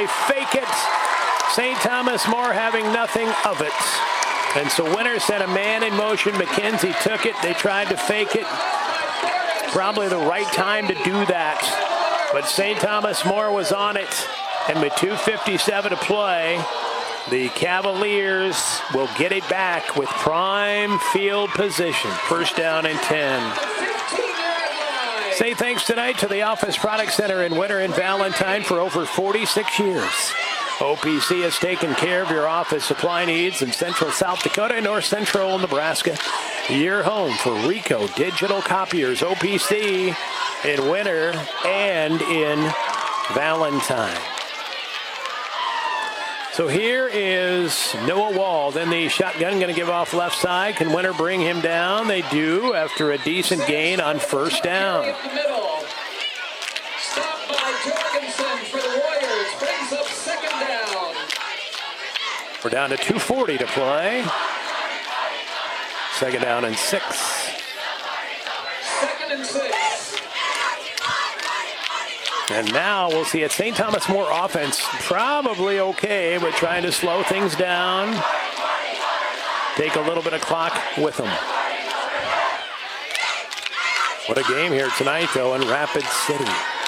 They fake it. St. Thomas More having nothing of it. And so Winter sent a man in motion. McKenzie took it. They tried to fake it. Probably the right time to do that. But St. Thomas More was on it. And with 2:57 to play, the Cavaliers will get it back with prime field position. First down and 10. Say thanks tonight to the Office Product Center in Winter and Valentine for over 46 years. OPC has taken care of your office supply needs in central South Dakota and north central Nebraska. Your home for Rico Digital Copiers, OPC in Winter and in Valentine. So here is Noah Wald in the shotgun, going to give off left side. Can Winter bring him down? They do after a decent gain on first down. Stopped by Jorgensen for the Warriors. Brings up second down. We're down to 2:40 to play. Second down and 6. Second and 6. And now we'll see a St. Thomas More offense probably okay, but trying to slow things down. Take a little bit of clock with them. What a game here tonight, though, in Rapid City.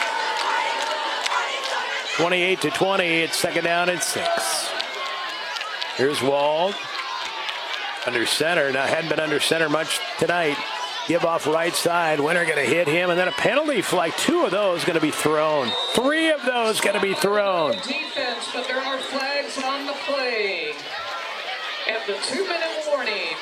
28-20, it's second down and 6. Here's Wald. Under center. Now, hadn't been under center much tonight. Give off right side. Winter going to hit him, and then a penalty flag. 2 of those going to be thrown. 3 of those going to be thrown. Defense, but there are flags on the play. At the 2-minute warning.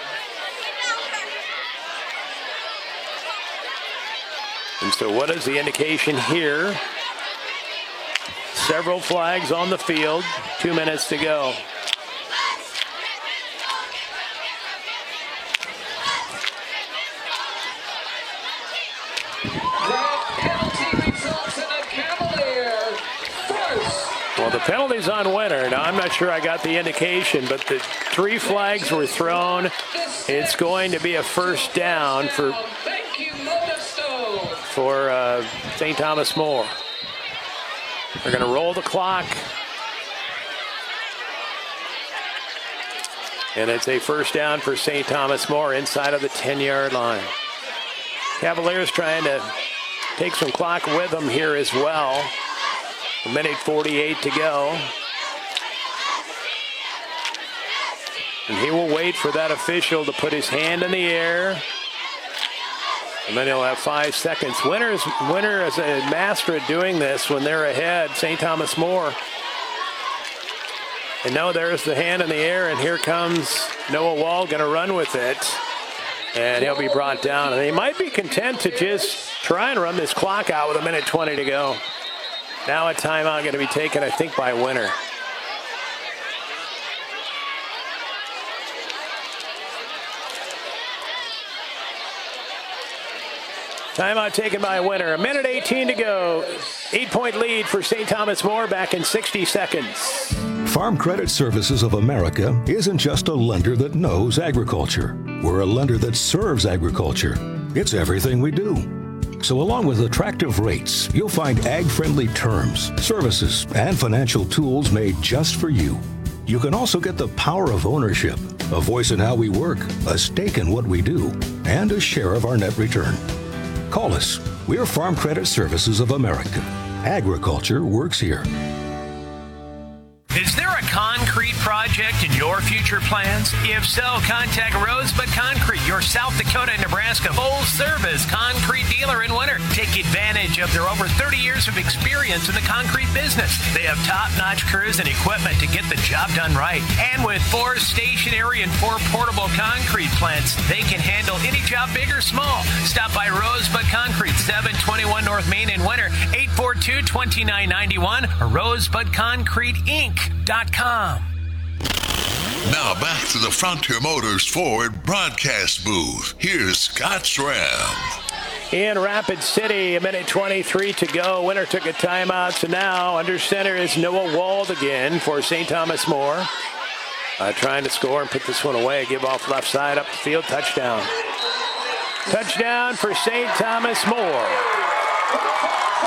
And so what is the indication here? Several flags on the field. 2 minutes to go. Well, the penalty's on Winter. Now, I'm not sure I got the indication, but the 3 flags were thrown. It's going to be a first down for St. Thomas More. They're going to roll the clock. And it's a first down for St. Thomas More inside of the 10-yard line. Cavaliers trying to take some clock with them here as well. 1:48 to go. And he will wait for that official to put his hand in the air. And then he'll have 5 seconds. Winter is a master at doing this when they're ahead. St. Thomas More. And now there's the hand in the air, and here comes Noah Wald going to run with it. And he'll be brought down. And they might be content to just try and run this clock out with 1:20 to go. Now a timeout going to be taken, I think, by Winter. Timeout taken by Winter. 1:18 to go. 8-point lead for St. Thomas More back in 60 seconds. Farm Credit Services of America isn't just a lender that knows agriculture. We're a lender that serves agriculture. It's everything we do. So along with attractive rates, you'll find ag-friendly terms, services, and financial tools made just for you. You can also get the power of ownership, a voice in how we work, a stake in what we do, and a share of our net return. Call us. We're Farm Credit Services of America. Agriculture works here. Is there a concrete project in your future plans? If so, contact Rosebud Concrete, your South Dakota and Nebraska full-service concrete dealer in Winter. Take advantage of their over 30 years of experience in the concrete business. They have top-notch crews and equipment to get the job done right. And with 4 stationary and 4 portable concrete plants, they can handle any job, big or small. Stop by Rosebud Concrete, 721 North Main in Winter, 842-2991, or RosebudConcreteInc.com. Now back to the Frontier Motors Ford broadcast booth. Here's Scott Schramm. In Rapid City, 1:23 to go. Winter took a timeout, so now under center is Noah Wald again for St. Thomas More. Trying to score and put this one away. Give off left side, up the field, touchdown. Touchdown for St. Thomas More.